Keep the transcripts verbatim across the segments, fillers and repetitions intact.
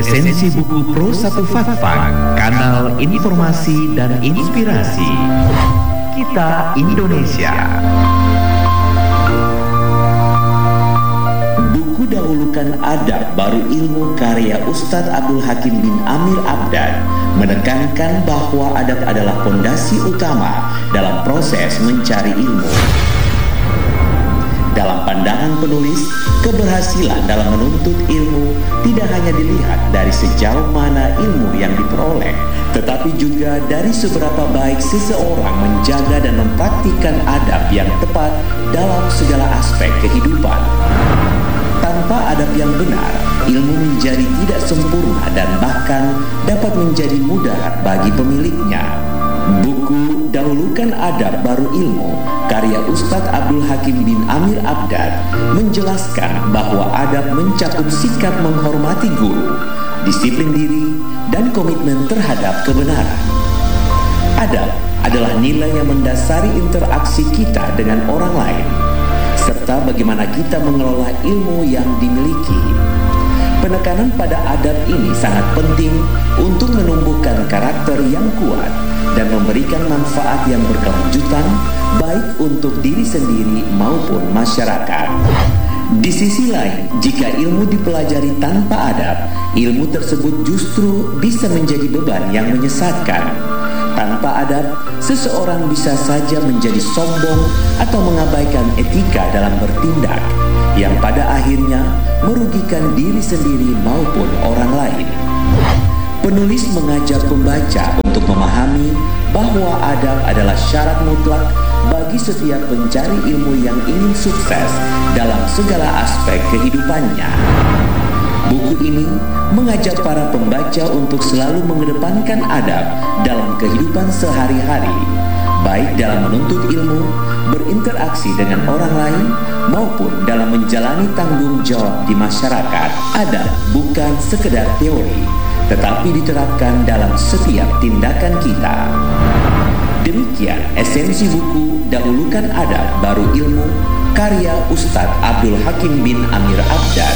Esensi buku Pro satu Fatfak, kanal informasi dan inspirasi. Kita Indonesia. Buku Dahulukan Adab Baru Ilmu karya Ustadz Abdul Hakim bin Amir Abdad menekankan bahwa adab adalah fondasi utama dalam proses mencari ilmu. Dalam pandangan penulis, keberhasilan dalam menuntut ilmu tidak hanya dilihat dari sejauh mana ilmu yang diperoleh, tetapi juga dari seberapa baik seseorang menjaga dan mempraktikkan adab yang tepat dalam segala aspek kehidupan. Tanpa adab yang benar, ilmu menjadi tidak sempurna dan bahkan dapat menjadi mudar bagi pemiliknya. Buku Dahulukan Adab Baru Ilmu karya Ustadz Abdul Hakim bin Amir Abdad menjelaskan bahwa adab mencakup sikap menghormati guru, disiplin diri, dan komitmen terhadap kebenaran. Adab adalah nilai yang mendasari interaksi kita dengan orang lain, serta bagaimana kita mengelola ilmu yang dimiliki. Penekanan pada adab ini sangat penting untuk menumbuhkan karakter yang kuat dan memberikan manfaat yang berkelanjutan baik untuk diri sendiri maupun masyarakat. Di sisi lain, jika ilmu dipelajari tanpa adab, ilmu tersebut justru bisa menjadi beban yang menyesatkan. Tanpa adab, seseorang bisa saja menjadi sombong atau mengabaikan etika dalam bertindak, yang pada akhirnya merugikan diri sendiri maupun orang lain. Penulis mengajak pembaca untuk memahami bahwa adab adalah syarat mutlak bagi setiap pencari ilmu yang ingin sukses dalam segala aspek kehidupannya. Buku ini mengajak para pembaca untuk selalu mengedepankan adab dalam kehidupan sehari-hari, baik dalam menuntut ilmu, berinteraksi dengan orang lain, maupun dalam menjalani tanggung jawab di masyarakat. Adab bukan sekedar teori, tetapi diterapkan dalam setiap tindakan kita. Demikian esensi buku Dahulukan Adab Baru Ilmu karya Ustadz Abdul Hakim bin Amir Abdad.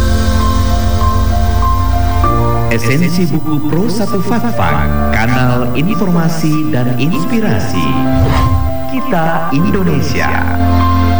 Esensi buku Pro satu Fatfak, kanal informasi dan inspirasi. Kita Indonesia.